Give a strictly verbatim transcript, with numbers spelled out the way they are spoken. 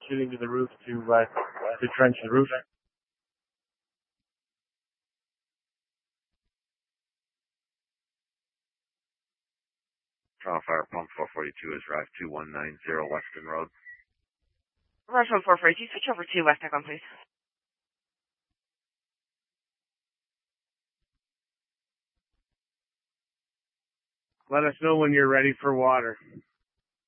shooting to the roof to uh, to trench the roof. Toronto Fire Pump four forty-two is Drive two one nine zero Weston Road. Rush one four forty-two, switch over to West Econ, please. Let us know when you're ready for water.